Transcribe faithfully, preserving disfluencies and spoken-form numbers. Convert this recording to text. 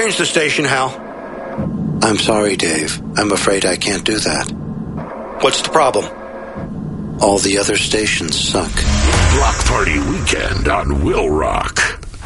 Change the station, Hal. I'm sorry, Dave. I'm afraid I can't do that. What's the problem? All the other stations suck. Block Party Weekend on Will Rock.